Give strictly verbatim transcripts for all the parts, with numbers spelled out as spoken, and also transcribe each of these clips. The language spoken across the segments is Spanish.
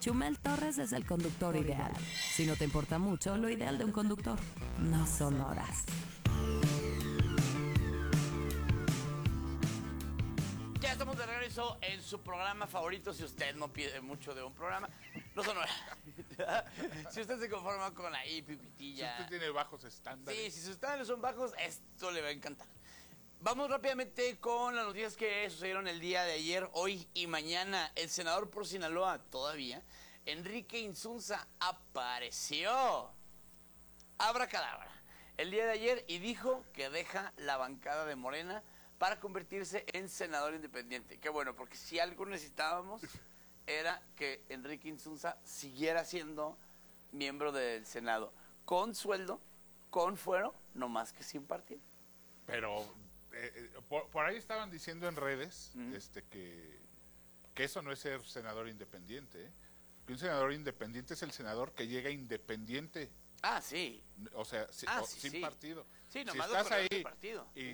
Chumel Torres es el conductor ideal. Si no te importa mucho, lo ideal de un conductor no son horas. Ya estamos de regreso en su programa favorito. Si usted no pide mucho de un programa, no son horas. Si usted se conforma con ahí, pipitilla. Si usted tiene bajos estándares. Sí, si sus estándares son bajos, esto le va a encantar. Vamos rápidamente con las noticias que sucedieron el día de ayer, hoy y mañana. El senador por Sinaloa, todavía, Enrique Insunza, apareció. Abracadabra. El día de ayer y dijo que deja la bancada de Morena para convertirse en senador independiente. Qué bueno, porque si algo necesitábamos era que Enrique Insunza siguiera siendo miembro del Senado. Con sueldo, con fuero, no más que sin partido. Pero eh, por, por ahí estaban diciendo en redes uh-huh. este, que, que eso no es ser senador independiente. ¿eh? Que un senador independiente es el senador que llega independiente. Ah, sí. O sea, si, ah, o, sí, sin sí. partido. Sí, si nomás estás ahí partido. Y,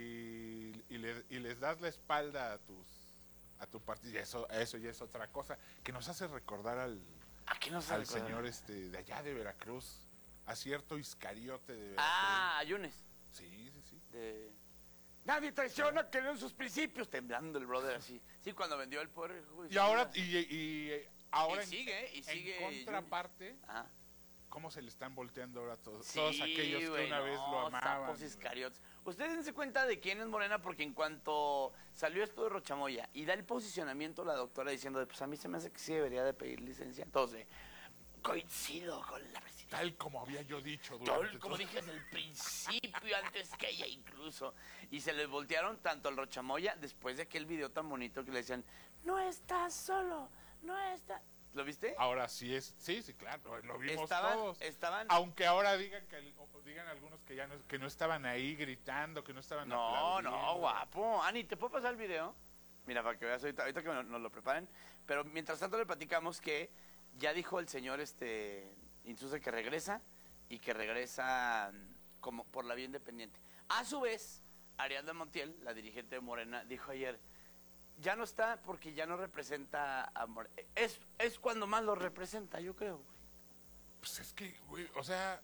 y, y, le, y les das la espalda a tus a tu partido, eso, eso ya es otra cosa, que nos hace recordar al, ¿A qué nos al recordar? señor este de allá de Veracruz, a cierto Iscariote de Veracruz. Ah, Yunes. Sí, sí, sí. De... Nadie traiciona que en sus principios, temblando el brother así. Sí, cuando vendió el poder judicial. Y ahora, y, y ahora y sigue, en, y sigue en contraparte, ah. ¿cómo se le están volteando ahora todos, sí, todos aquellos que wey, una no, vez lo amaban? Iscariotes. Ustedes dense cuenta de quién es Morena, porque en cuanto salió esto de Rochamoya y da el posicionamiento la doctora diciendo, pues a mí se me hace que sí debería de pedir licencia. Entonces, coincido con la presidenta. Tal como había yo dicho. Durante Tal como dije desde el principio, antes que ella incluso. Y se les voltearon tanto al Rochamoya después de aquel video tan bonito que le decían, no estás solo, no estás... ¿Lo viste? Ahora sí es, sí, sí, claro, lo vimos estaban, todos. Estaban... Aunque ahora digan que digan algunos que ya no, que no estaban ahí gritando, que no estaban No, aplaudiendo. no, guapo. Ani, ¿te puedo pasar el video? Mira, para que veas ahorita, ahorita que nos, nos lo preparen. Pero mientras tanto le platicamos que ya dijo el señor este Insunza que regresa y que regresa como por la vía independiente. A su vez, Ariadna Montiel, la dirigente de Morena, dijo ayer, ya no está porque ya no representa a Morena. Es, es cuando más lo representa, yo creo, güey. Pues es que, güey, o sea...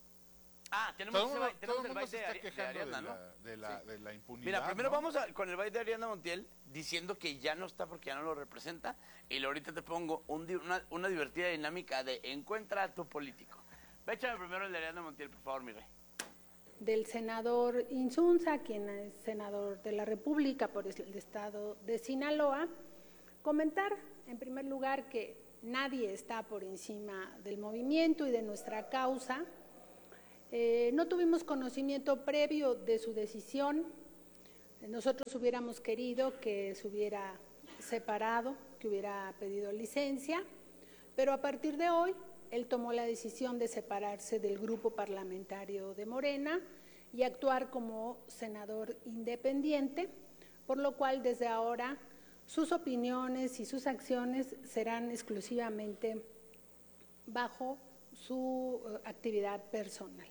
Ah, tenemos, todo, ese, tenemos todo el mundo baile se está de, quejando de Ariadna, de, la, ¿no? de, la, sí. de la impunidad. Mira, primero ¿no? vamos a, con el baile de Ariadna Montiel diciendo que ya no está porque ya no lo representa. Y luego ahorita te pongo un, una, una divertida dinámica de encuentra a tu político. Ve, échame primero el de Ariadna Montiel, por favor, mi rey. Del senador Insunza, quien es senador de la República por el estado de Sinaloa, comentar en primer lugar que nadie está por encima del movimiento y de nuestra causa. Eh, no tuvimos conocimiento previo de su decisión. Nosotros hubiéramos querido que se hubiera separado, que hubiera pedido licencia, pero a partir de hoy él tomó la decisión de separarse del grupo parlamentario de Morena y actuar como senador independiente, por lo cual desde ahora sus opiniones y sus acciones serán exclusivamente bajo su uh, actividad personal.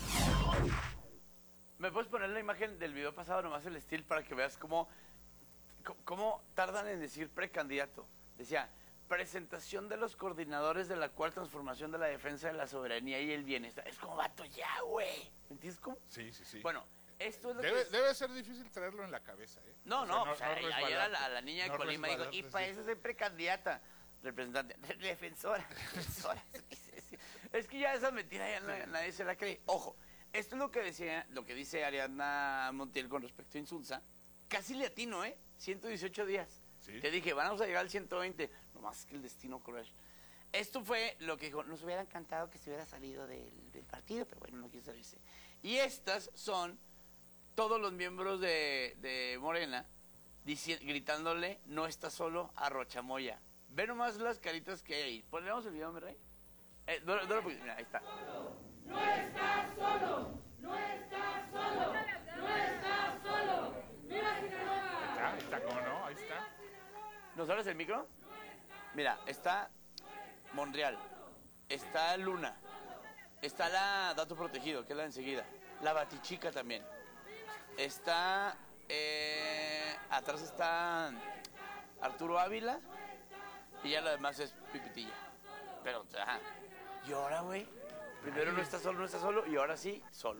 ¿Me puedes poner la imagen del video pasado, nomás el estilo, para que veas cómo, cómo tardan en decir precandidato? Decía, presentación de los coordinadores de la cuarta transformación de la defensa de la soberanía y el bienestar. Es como vato ya, güey. ¿Entiendes cómo? Sí, sí, sí. Bueno, esto es lo debe, que... debe ser difícil traerlo en la cabeza, ¿eh? No, o sea, no, no, o sea, no ayer a la, a la niña de no Colima dijo, y para sí. eso soy precandidata, representante, defensora, defensora. Es que ya esa mentira ya sí. Nadie se la cree. Ojo, esto es lo que decía, lo que dice Ariadna Montiel con respecto a Insunza. Casi le atino, ¿eh? ciento dieciocho días. ¿Sí? Te dije, vamos a llegar al ciento veinte. Nomás que el destino cruel. Esto fue lo que dijo, nos hubiera encantado que se hubiera salido del, del partido, pero bueno, no quiso salirse. Y estas son todos los miembros de, de Morena gritándole, no está solo a Rochamoya. Ve nomás las caritas que hay ahí. Ponemos el video, mi rey. Eh, no, no, no, mira, ahí está. No estás solo, no estás solo, no estás solo. Mira, Sinaloa. Ahí está, ¿cómo no? Ahí está. ¿Nos abres el micro? Mira, está Monreal, está Luna, está la Dato Protegido, que es la de enseguida, la Batichica también. Está, eh, atrás está Arturo Ávila y ya lo demás es Pipitilla. pero, ajá. Y ahora, güey, primero no está solo, no está solo, y ahora sí, solo.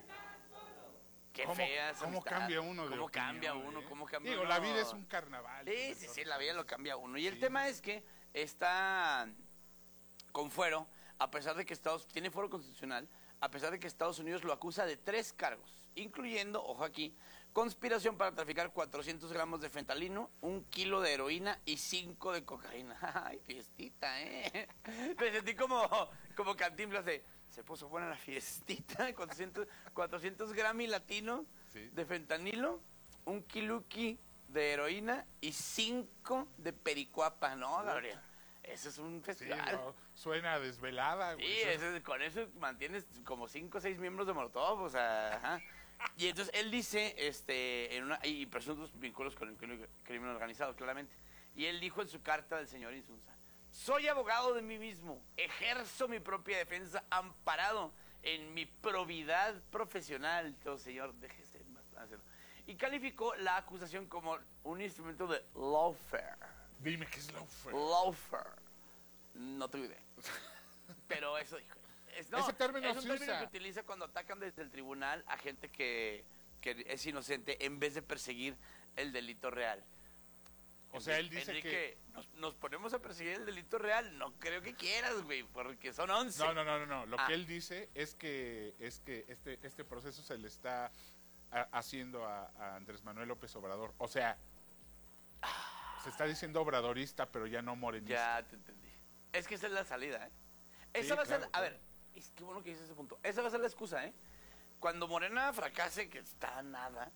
Qué ¿Cómo, fea esa ¿Cómo amistad. cambia uno de ¿Cómo opinión, cambia uno? eh? ¿Cómo cambia Digo, uno? la vida es un carnaval. Sí, sí, sí, la vida lo cambia uno. Y el Sí. tema es que está con fuero, a pesar de que Estados tiene fuero constitucional, a pesar de que Estados Unidos lo acusa de tres cargos, incluyendo, ojo aquí, conspiración para traficar cuatrocientos gramos de fentanilo, un kilo de heroína y cinco de cocaína. Ay, fiestita, ¿eh? Me sentí como, como Cantinflas de, se puso buena la fiestita, cuatrocientos, cuatrocientos gramos latino Sí. de fentanilo, un kiluki de heroína y cinco de pericuapa, ¿no, Gabriel? Eso es un Sí, festival. no, suena desvelada, güey. Sí, Suena- eso- con eso mantienes como cinco o seis miembros de Molotov, o sea, ajá. Y entonces él dice, este, en una, y presuntos vínculos con el cri- crimen organizado, claramente. Y él dijo en su carta del señor Insunza, soy abogado de mí mismo, ejerzo mi propia defensa amparado en mi probidad profesional. Entonces, señor, déjese más hacerlo. Y calificó la acusación como un instrumento de lawfare. Dime qué es lawfare. Lawfare. No tengo idea. Pero eso dijo. Es, no, Ese término es un se término usa. que utiliza cuando atacan desde el tribunal a gente que, que es inocente en vez de perseguir el delito real. O sea, él dice Enrique, que... nos, nos ponemos a perseguir el delito real. No creo que quieras, güey, porque son once. No, no, no, no, no. Lo Ah. que él dice es que es que este este proceso se le está a- haciendo a, a Andrés Manuel López Obrador. O sea, se está diciendo obradorista, pero ya no morenista. Ya te entendí. Es que esa es la salida, ¿eh? Esa Sí, va a ser, claro, a claro. ver, es que bueno que dices ese punto. Esa va a ser la excusa, ¿eh? Cuando Morena fracase, que está nada,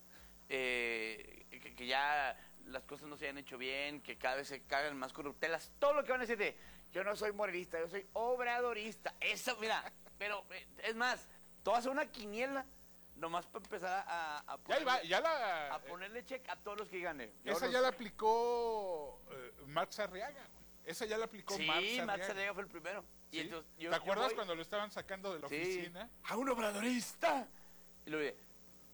eh, que, que ya las cosas no se hayan hecho bien, que cada vez se cagan más corruptelas, todo lo que van a decir de, yo no soy morenista, yo soy obradorista. Eso, mira, pero eh, es más, tú haces una quiniela nomás para empezar a, a, Ya, ponerle, iba- ya la... a ponerle check a todos los que ganen. Yo Esa no ya sé. la aplicó eh, Marx Arriaga, güey. Esa ya la aplicó Sí, Marx Max Arriaga. Arriaga fue el primero. Y ¿Sí? entonces, yo- ¿Te yo acuerdas voy- cuando lo estaban sacando de la Sí. oficina? A un obradorista. Y luego dice,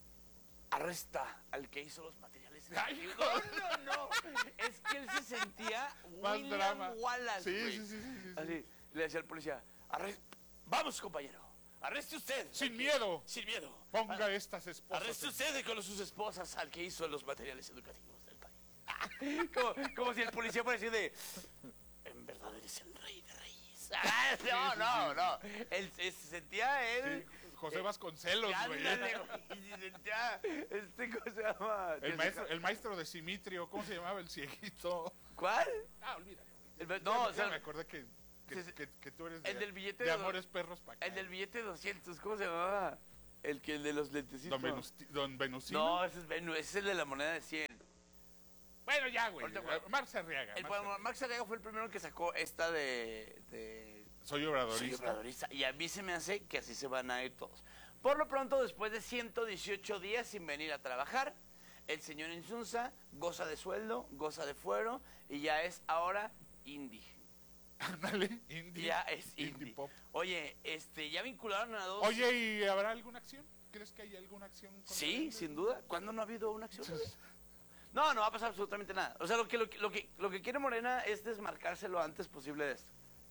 arresta al que hizo los materiales. Ay, No, no, no. Es que él se sentía Más William drama. Wallace, Sí, güey. sí, sí, sí, sí, sí. Así, le decía al policía, "Arre- vamos, compañero, arreste usted. Sin al que- miedo. Sin miedo. Ponga Ar- estas esposas. Arreste en- usted con sus esposas al que hizo los materiales educativos del país. como, como si el policía fuera decir de, en verdad eres el rey de reyes. Ah, no, no, no. Él se se sentía él. Sí, José Vasconcelos, güey. Ándale, güey, y se sentía, este, ¿cómo se llama? El maestro, el maestro de Simitrio, ¿cómo se llamaba el cieguito? ¿Cuál? Ah, olvídalo. El be- Ya no, me- o sea, ya me acordé que, que, sí, sí. que- que tú eres El de, del billete de de do- Amores Perros para acá. el del billete de doscientos, ¿cómo se llamaba? El que el de los lentecitos. Don, Venusti- Don Venusino. No, ese es, Venu- ese es el de la moneda de cien. Bueno, ya, güey. Ahorita, güey. Marx Arriaga. El, Marx bueno, Arriaga. Max Arriaga fue el primero que sacó esta de... de Soy Soy obradorista. obradorista. Y a mí se me hace que así se van a ir todos. Por lo pronto, después de ciento dieciocho días sin venir a trabajar, el señor Insunza goza de sueldo, goza de fuero y ya es ahora indie. Ándale, indie. Ya es indie indie. pop. Oye, este, ya vincularon a dos... Oye, ¿y habrá alguna acción? ¿Crees que hay alguna acción? contra Sí, él? sin duda. ¿Cuándo no ha habido una acción? No, no va a pasar absolutamente nada. O sea, lo que, lo que, lo que, lo que quiere Morena es desmarcarse lo antes posible de esto.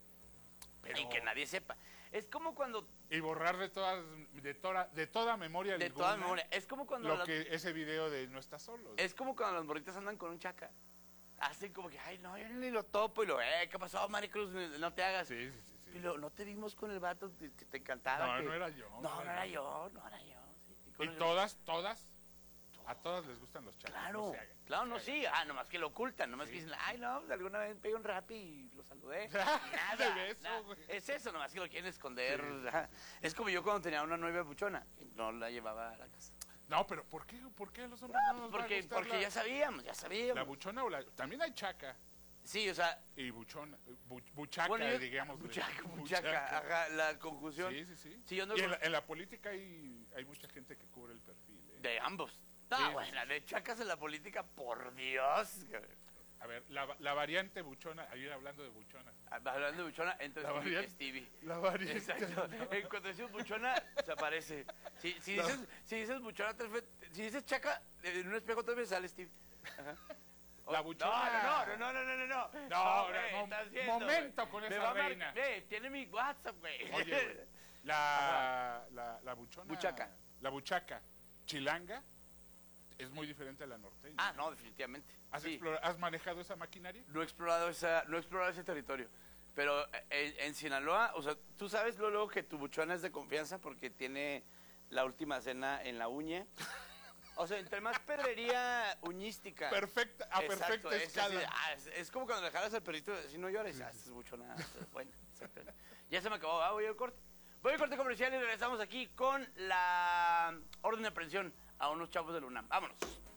Pero- Y que nadie sepa. Es como cuando... Y borrar de todas, de toda, de toda memoria De alguna toda memoria. Es como cuando... lo las- que ese video de No estás solo. Es como cuando las morritas andan con un chaca. Hacen como que, ay, no, yo ni lo topo. Y lo, eh, ¿qué pasó, Maricruz? No te hagas. Sí, sí, sí. sí. Y lo, no te vimos con el vato que que te encantaba. No, que- no era yo. No, no era yo, no era yo. Sí, sí, con Y el- todas, todas, a todas les gustan los chacos. Claro, no se hagan, claro, se no, hagan. sí. Ah, nomás que lo ocultan. Nomás Sí. que dicen, ay, no, pues, alguna vez pegué un rap y lo saludé. De Nada, beso, nada. güey. Es eso, nomás que lo quieren esconder. Sí, ajá. Es como yo cuando tenía una novia buchona. Y no la llevaba a la casa. No, pero ¿por qué, ¿por qué a los hombres no, nos va a Porque, gustar porque la, ya sabíamos, ya sabíamos. la buchona o la... También hay chaca Sí, o sea, y buchona, bu- buchaca, bueno, yo- digamos. buchaca, buchaca, ajá, la conjunción. Sí, sí, sí. Sí, yo ando y en con- la, en la política hay, hay mucha gente que cubre el perfil. ¿eh? De ambos. No, Sí, sí, bueno, la de chacas en la política, por Dios. A ver, la, la variante buchona, ayer hablando de buchona. Hablando de buchona, entra La Stevie. variante- Stevie. La variante. Exacto. En cuanto decimos buchona, se aparece. Si, si, No. dices, si dices buchona, tres veces- si dices chaca, en un espejo tres veces sale Stevie. Ajá. La buchona. No, no, no, no, no, no, no. No, güey, no, estás viendo, momento güey. con Me esa va a mar- reina. Ve, tiene mi WhatsApp, güey. Oye, güey, la, la, la buchona. Buchaca. La buchaca chilanga es muy diferente a la norteña. Ah, no, definitivamente. ¿Has, Sí. explora- ¿Has manejado esa maquinaria? No he explorado esa, no he explorado ese territorio. Pero en, en Sinaloa, o sea, tú sabes luego, luego que tu buchona es de confianza porque tiene la última cena en la uña. O sea, entre más pedrería uñística. Perfecta, a Exacto, perfecta es, escala. así, ah, es, es como cuando le jalas al perrito, si no llores, ah, es buchona. Bueno, exactamente. Ya se me acabó, ah, voy al corte. Voy al corte comercial y regresamos aquí con la orden de aprehensión a unos chavos de la UNAM. Vámonos.